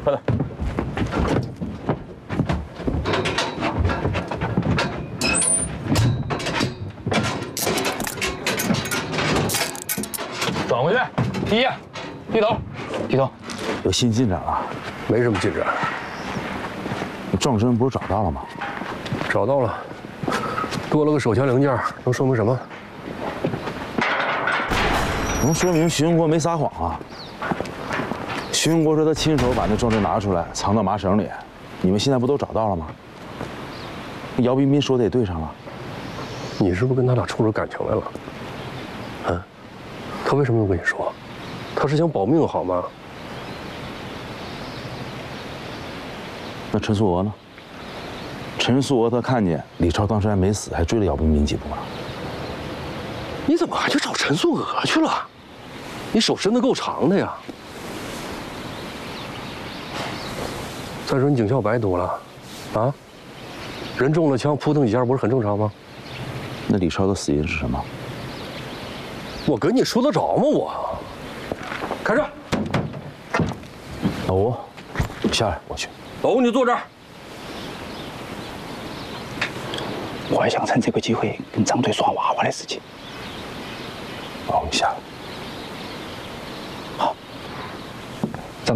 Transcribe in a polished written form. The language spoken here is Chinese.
快点。转回去，第一页，低头，低头。 有新进展了？ 没什么进展。 撞针不是找到了吗？ 找到了，多了个手枪零件，能说明什么？ 能说明徐文国没撒谎啊。徐文国说他亲手把那撞针拿出来，藏到麻绳里。你们现在不都找到了吗？姚彬彬说的也对上了。 你是不是跟他俩冲着感情来了？啊？他为什么要跟你说？他是想保命好吗？ 那陈素娥呢？陈素娥她看见李超当时还没死，还追了姚彬彬几步呢。 你怎么还去找陈素娥去了？你手伸得够长的呀！再说你警校白读了，啊？人中了枪，扑腾几下不是很正常吗？ 那李超的死因是什么？ 我跟你说得着吗？我开车。 老吴，下来，我去。 老吴，你坐这儿。 我还想趁这个机会跟张队耍娃娃的事情。 老吴，你下来。